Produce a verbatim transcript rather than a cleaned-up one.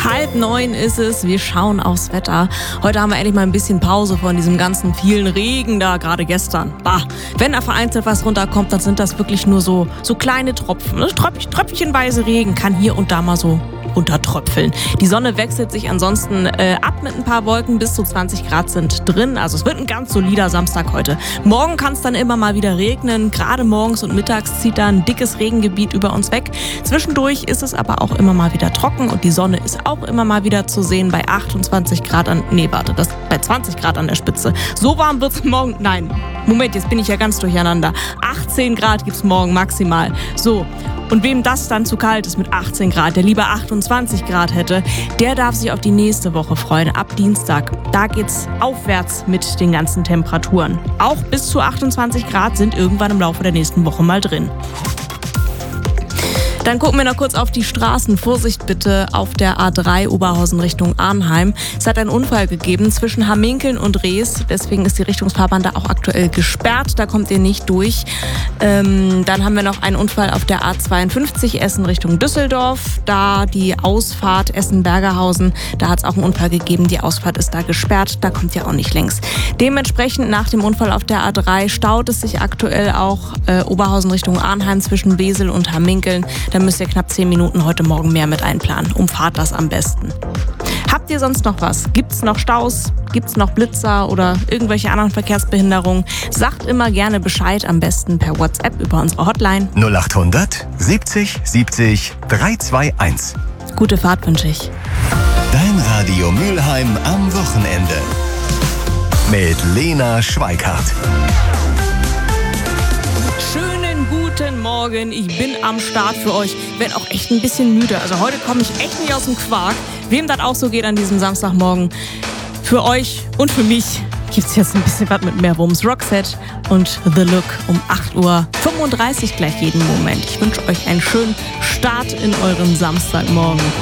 Halb neun ist es, wir schauen aufs Wetter. Heute haben wir endlich mal ein bisschen Pause von diesem ganzen vielen Regen da, gerade gestern. Bah, wenn da vereinzelt was runterkommt, dann sind das wirklich nur so, so kleine Tropfen. Ne? Tröpf, tröpfchenweise Regen kann hier und da mal so runtertröpfeln. Die Sonne wechselt sich ansonsten äh, ab mit ein paar Wolken, bis zu zwanzig Grad sind drin. Also es wird ein ganz solider Samstag heute. Morgen kann es dann immer mal wieder regnen. Gerade morgens und mittags zieht da ein dickes Regengebiet über uns weg. Zwischendurch ist es aber auch immer mal wieder trocken und die Sonne ist auch immer mal wieder zu sehen bei achtundzwanzig Grad an, nee warte, das bei zwanzig Grad an der Spitze. So warm wird's morgen, nein, Moment, jetzt bin ich ja ganz durcheinander. achtzehn Grad gibt's morgen maximal. So. Und wem das dann zu kalt ist mit achtzehn Grad, der lieber achtundzwanzig Grad hätte, der darf sich auf die nächste Woche freuen, ab Dienstag. Da geht's aufwärts mit den ganzen Temperaturen. Auch bis zu achtundzwanzig Grad sind irgendwann im Laufe der nächsten Woche mal drin. Dann gucken wir noch kurz auf die Straßen. Vorsicht bitte auf der A drei Oberhausen Richtung Arnheim. Es hat einen Unfall gegeben zwischen Hamminkeln und Rees. Deswegen ist die Richtungsfahrbahn da auch aktuell gesperrt. Da kommt ihr nicht durch. Ähm, dann haben wir noch einen Unfall auf der A zweiundfünfzig Essen Richtung Düsseldorf. Da die Ausfahrt Essen-Bergerhausen. Da hat es auch einen Unfall gegeben. Die Ausfahrt ist da gesperrt. Da kommt ihr auch nicht längs. Dementsprechend nach dem Unfall auf der A drei staut es sich aktuell auch äh, Oberhausen Richtung Arnheim zwischen Wesel und Hamminkeln. Da müsst ihr knapp zehn Minuten heute Morgen mehr mit einplanen. Umfahrt das am besten. Habt ihr sonst noch was? Gibt's noch Staus? Gibt's noch Blitzer oder irgendwelche anderen Verkehrsbehinderungen? Sagt immer gerne Bescheid, am besten per WhatsApp über unsere Hotline. null achthundert siebzig siebzig dreihunderteinundzwanzig. Gute Fahrt wünsche ich. Dein Radio Mülheim am Wochenende. Mit Lena Schweikart. Guten Morgen, ich bin am Start für euch. Bin auch echt ein bisschen müde. Also heute komme ich echt nicht aus dem Quark. Wem das auch so geht an diesem Samstagmorgen, für euch und für mich gibt's jetzt ein bisschen was mit mehr Wumms. Roxette und The Look um acht Uhr fünfunddreißig gleich jeden Moment. Ich wünsche euch einen schönen Start in euren Samstagmorgen.